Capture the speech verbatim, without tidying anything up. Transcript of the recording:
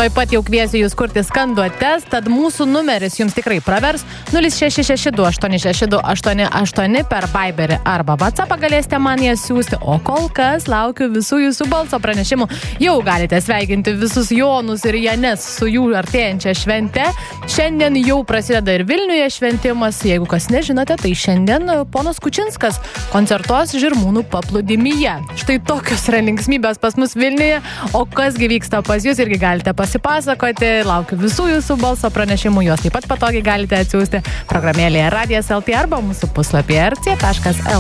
Tuoj pat jau kviesiu jūs kurti skanduotes, tad mūsų numeris jums tikrai pravers nulis šeši šeši du aštuoni šeši du aštuoni aštuoni per Viberį arba WhatsAppą galėsite man jas siūsti, o kol kas laukiu visų jūsų balso pranešimų. Jau galite sveikinti visus Jonus ir Janes su jų artėjančia švente. Šiandien jau prasideda ir Vilniuje šventimas. Jeigu kas nežinote, tai šiandien ponas Kučinskas koncertuos Žirmūnų paplūdimyje. Štai tokios yra linksmybės pas mus Vilniuje, o kasgi vyksta pas jūs irgi galite pasipasakoti. Laukiu visų jūsų balso pranešimų, juos taip pat patogiai galite atsiųsti programėlėje Radijas L T arba mūsų puslapyje r c taškas l t.